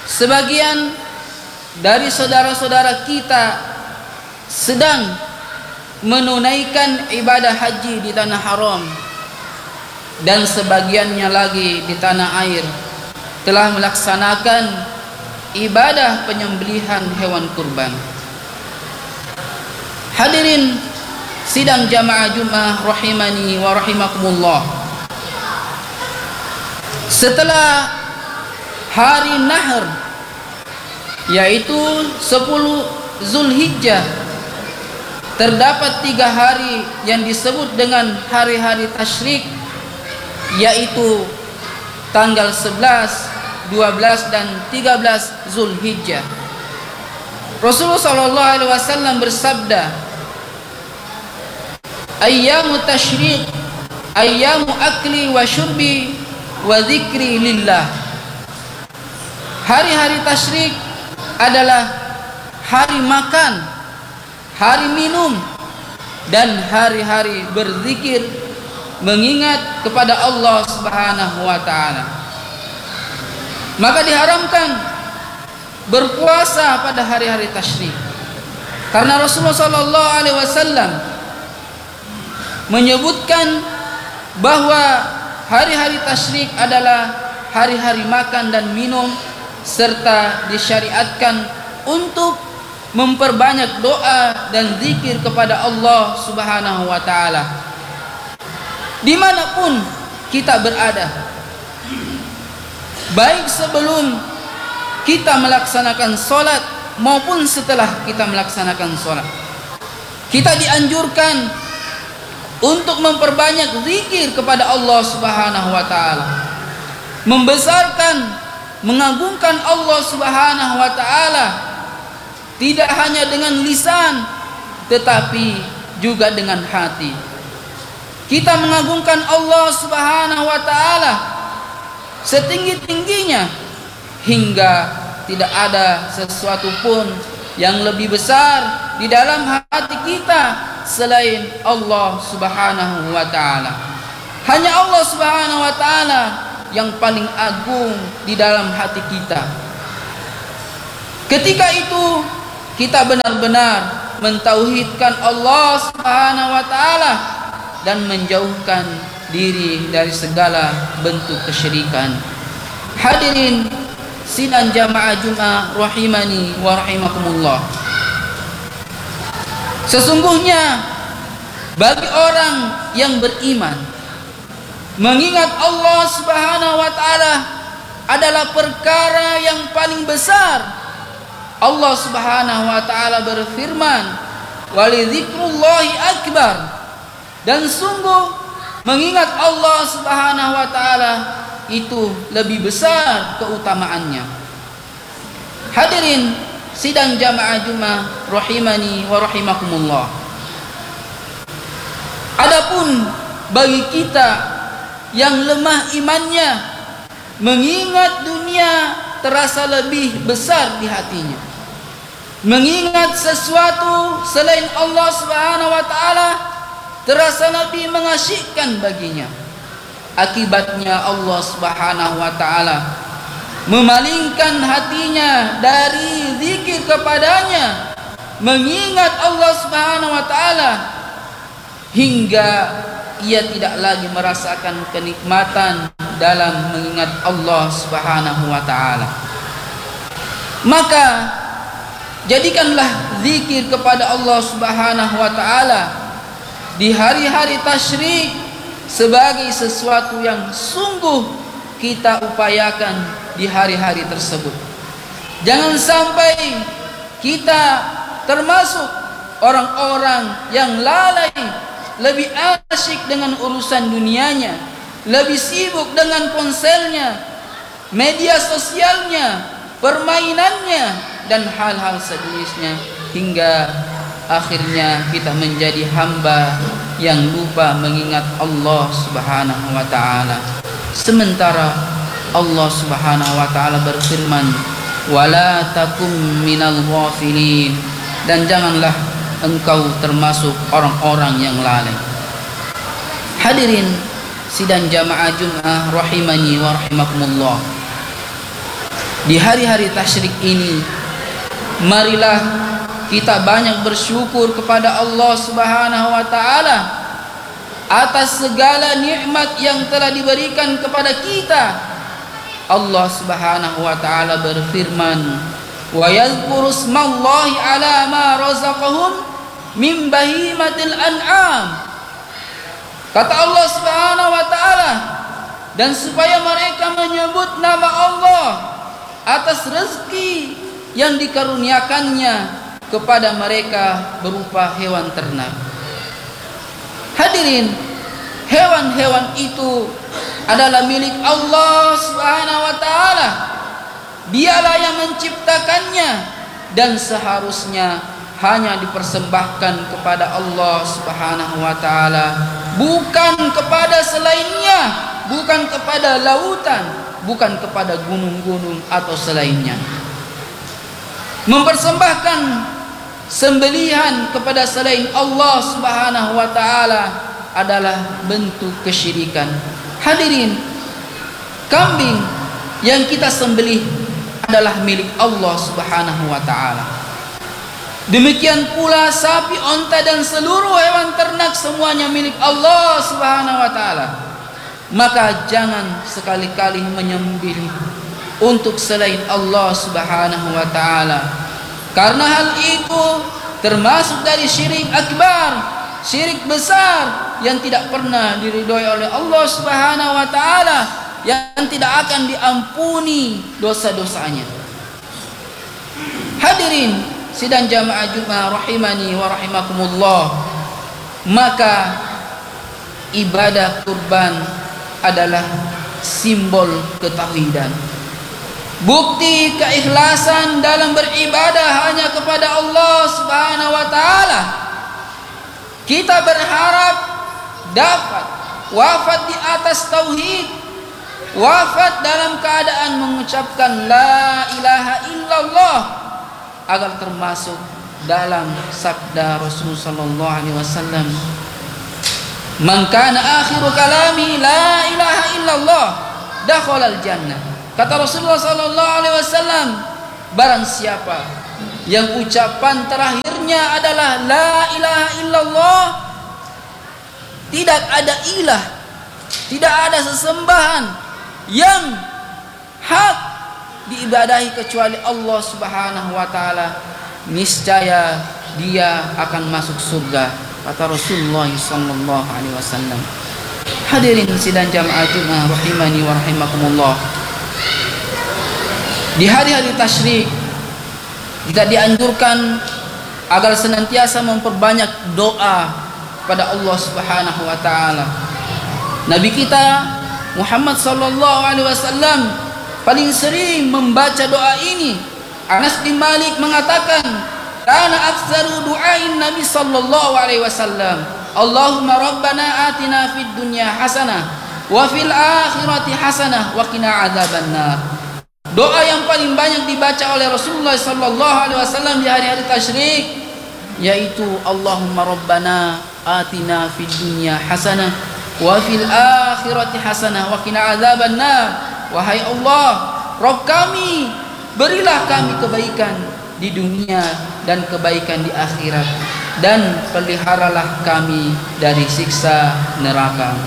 sebagian dari saudara-saudara kita sedang menunaikan ibadah haji di tanah haram, dan sebagiannya lagi di tanah air telah melaksanakan ibadah penyembelihan hewan kurban. Hadirin sidang jamaah Jumat rahimani wa rahimakumullah. Setelah hari Nahr, yaitu 10 Zulhijjah, terdapat 3 hari yang disebut dengan hari-hari tasyrik, yaitu tanggal 11, 12 dan 13 Zulhijjah. Rasulullah sallallahu alaihi wasallam bersabda, "Ayyamu tasyrik, ayyamu akli wa syurbi wa dzikri lillah." Hari-hari tasyrik adalah hari makan, hari minum, dan hari-hari berzikir mengingat kepada Allah Subhanahu wa taala. Maka diharamkan berpuasa pada hari-hari tasyrik, karena Rasulullah sallallahu alaihi wasallam menyebutkan bahwa hari-hari tasyrik adalah hari-hari makan dan minum, serta disyariatkan untuk memperbanyak doa dan zikir kepada Allah Subhanahu wa taala dimanapun kita berada, baik sebelum kita melaksanakan sholat maupun setelah kita melaksanakan sholat. Kita dianjurkan untuk memperbanyak zikir kepada Allah Subhanahu wa taala, membesarkan, mengagungkan Allah Subhanahu wa taala, tidak hanya dengan lisan tetapi juga dengan hati. Kita mengagungkan Allah Subhanahu wa taala setinggi-tingginya, hingga tidak ada sesuatu pun yang lebih besar di dalam hati kita selain Allah Subhanahu wa taala. Hanya Allah Subhanahu wa taala yang paling agung di dalam hati kita. Ketika itu kita benar-benar mentauhidkan Allah Subhanahu wa taala dan menjauhkan diri dari segala bentuk kesyirikan. Hadirin sidang jamaah Jumat rahimani wa rahimakumullah. Sesungguhnya bagi orang yang beriman, mengingat Allah Subhanahu wa taala adalah perkara yang paling besar. Allah Subhanahu wa taala berfirman, "Walidzikrullahi akbar." Dan sungguh mengingat Allah Subhanahu wa taala itu lebih besar keutamaannya. Hadirin sidang jamaah Jumat rahimani wa rahimakumullah. Adapun bagi kita yang lemah imannya, mengingat dunia terasa lebih besar di hatinya, mengingat sesuatu selain Allah Subhanahu wa taala terasa lebih mengasyikkan baginya. Akibatnya Allah Subhanahu wa taala memalingkan hatinya dari zikir kepadanya, mengingat Allah Subhanahu wa taala, hingga ia tidak lagi merasakan kenikmatan dalam mengingat Allah Subhanahu wa taala. Maka jadikanlah zikir kepada Allah Subhanahu wa taala di hari-hari tasyrik sebagai sesuatu yang sungguh kita upayakan di hari-hari tersebut. Jangan sampai kita termasuk orang-orang yang lalai, lebih asyik dengan urusan dunianya, lebih sibuk dengan ponselnya, media sosialnya, permainannya, dan hal-hal sejenisnya, hingga akhirnya kita menjadi hamba yang lupa mengingat Allah Subhanahu wa taala. Sementara Allah Subhanahu wa taala berfirman, "Wala takum minal ghafilin." Dan janganlah engkau termasuk orang-orang yang lalai. Hadirin sidang jamaah Jumat rahimani wa rahimakumullah. Di hari-hari tasyrik ini, marilah kita banyak bersyukur kepada Allah Subhanahu wa taala atas segala nikmat yang telah diberikan kepada kita. Allah Subhanahu wa taala berfirman, "Wa yadhkuru ismallahi 'ala ma razaqahum min bahimatil an'am." Kata Allah Subhanahu wa taala, dan supaya mereka menyebut nama Allah atas rezeki yang dikaruniakannya kepada mereka berupa hewan ternak. Hadirin, hewan-hewan itu adalah milik Allah Subhanahu wa taala. Dialah yang menciptakannya dan seharusnya hanya dipersembahkan kepada Allah Subhanahu wa taala, bukan kepada selainnya, bukan kepada lautan, bukan kepada gunung-gunung atau selainnya. Mempersembahkan sembelihan kepada selain Allah Subhanahu wa taala adalah bentuk kesyirikan. Hadirin, kambing yang kita sembelih adalah milik Allah Subhanahu wa taala. Demikian pula sapi, onta dan seluruh hewan ternak semuanya milik Allah Subhanahu wa taala. Maka jangan sekali-kali menyembelih untuk selain Allah Subhanahu wa taala. Karena hal itu termasuk dari syirik akbar, syirik besar yang tidak pernah diridhoi oleh Allah Subhanahu wa taala, yang tidak akan diampuni dosa-dosanya. Hadirin sidang jamaah Jumat rahimani wa rahimakumullah, maka ibadah kurban adalah simbol ketauhidan, bukti keikhlasan dalam beribadah hanya kepada Allah Subhanahu wa taala. Kita berharap dapat wafat di atas tauhid, wafat dalam keadaan mengucapkan la ilaha illallah, agar termasuk dalam sabda Rasul sallallahu alaihi wasallam, "Man kana akhiru kalami la ilaha illallah dakhalal jannah." Kata Rasulullah sallallahu alaihi wasallam, barang siapa yang ucapan terakhirnya adalah la ilaha illallah, tidak ada ilah, tidak ada sesembahan yang hak diibadahi kecuali Allah Subhanahu wa taala, niscaya dia akan masuk surga, kata Rasulullah sallallahu alaihi wasallam. Hadirin sidang jamaah Jumat rahimani wa rahimakumullah, di hari-hari tasyrik kita dianjurkan agar senantiasa memperbanyak doa pada Allah Subhanahu wa taala. Nabi kita Muhammad sallallahu alaihi wasallam paling sering membaca doa ini. Anas bin Malik mengatakan, "Kana aktsaru du'ain Nabi sallallahu alaihi wasallam, Allahumma rabbana atina fid dunya hasanah wa fil akhirati hasanah wa qina adzabannar." Doa yang paling banyak dibaca oleh Rasulullah sallallahu alaihi wasallam di hari-hari tasyrik yaitu Allahumma rabbana atina fid dunya hasanah wa fil akhirati hasanah wa qina adzabannar. Wahai Allah, Rabb kami, berilah kami kebaikan di dunia dan kebaikan di akhirat, dan peliharalah kami dari siksa neraka.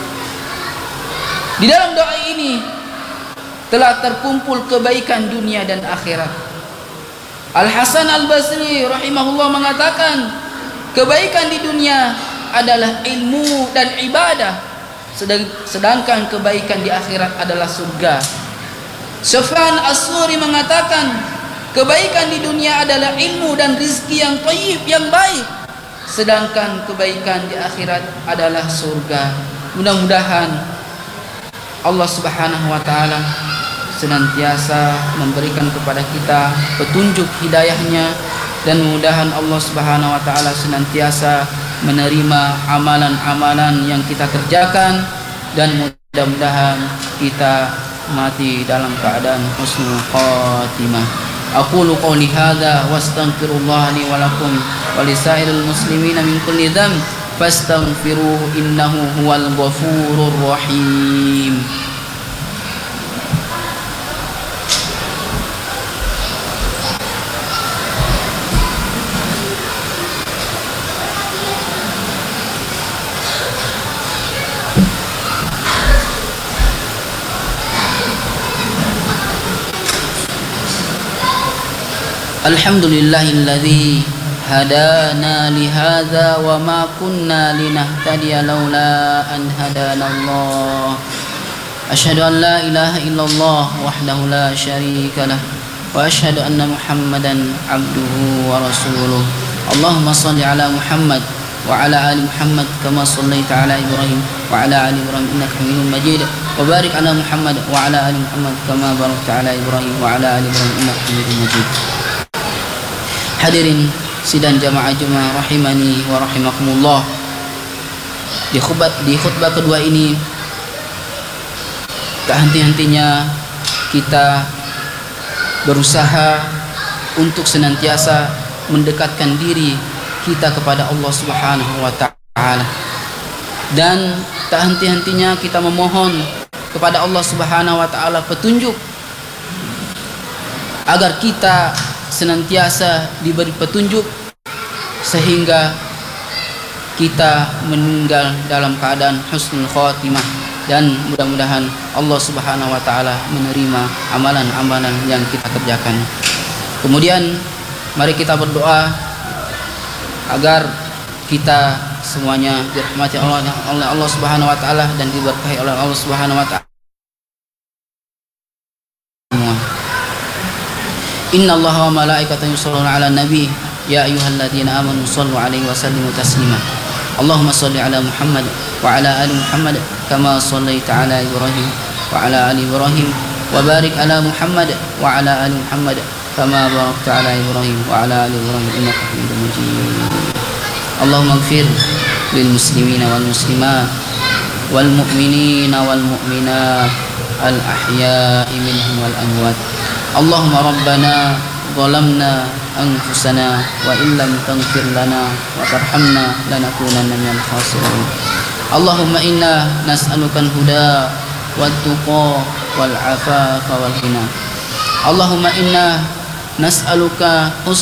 Di dalam doa ini telah terkumpul kebaikan dunia dan akhirat. Al-Hasan Al-Basri rahimahullah mengatakan, kebaikan di dunia adalah ilmu dan ibadah, sedangkan kebaikan di akhirat adalah surga. Sufyan As-Suri mengatakan, kebaikan di dunia adalah ilmu dan rizki yang thayyib, yang baik, sedangkan kebaikan di akhirat adalah surga. Mudah-mudahan Allah Subhanahu wa taala senantiasa memberikan kepada kita petunjuk hidayahnya, dan mudah-mudahan Allah Subhanahu wa taala senantiasa menerima amalan-amalan yang kita kerjakan, dan mudah-mudahan kita mati dalam keadaan husnul khatimah. Aqulu qouli hadza wastaghfirullah li wa lakum wa lisairil muslimina min kulli dhanb fastaghfiruhu innahu huwal ghafurur rahim. Alhamdulillahilladzi hadana li hadza wa ma kunna linahtadiya laula an hadanallah. Asyhadu an la ilaha illallah wahdahu la syarika lah wa asyhadu anna Muhammadan abduhu wa rasuluh. Allahumma shalli ala Muhammad wa ala ali Muhammad kama shallaita ala Ibrahim wa ala ali Ibrahim innaka Hamidum Majid. Wa barik ala Muhammad wa ala ali Muhammad kama barakta ala Ibrahim wa ala ali Ibrahim innaka Hamidum Majid. Hadirin sidang jamaah Jumat rahimani wa rahimakumullah. Di khutbah kedua ini tak henti-hentinya kita berusaha untuk senantiasa mendekatkan diri kita kepada Allah Subhanahu wa taala, dan tak henti-hentinya kita memohon kepada Allah Subhanahu wa taala petunjuk agar kita senantiasa diberi petunjuk sehingga kita meninggal dalam keadaan husnul khatimah, dan mudah-mudahan Allah Subhanahu wa taala menerima amalan-amalan yang kita kerjakan. Kemudian mari kita berdoa agar kita semuanya dirahmati oleh Allah Subhanahu wa taala dan diberkahi oleh Allah Subhanahu wa taala. Inna Allaha wa malaikatahu yusholluna 'alan nabi ya ayyuhalladzina amanu shallu 'alaihi wa sallimu taslima. Allahumma shalli 'ala Muhammad wa 'ala ali Muhammad kama shallaita 'ala Ibrahim wa 'ala ali Ibrahim wa barik 'ala Muhammad wa 'ala ali Muhammad kama barakta 'ala Ibrahim wa 'ala ali Ibrahim innaka Hamidum Majid. Allahumma ighfir lil muslimina wal muslimat wal mu'minina wal mu'minat al ahya'i minhum wal amwat. Allahumma rabbana zalamna anfusana wa illam taghfir lana wa tarhamna lanakunanna minal khasirin. Allahumma inna nas'aluka al-huda wat tuqa wal afafa wal ghina. Allahumma inna nas'aluka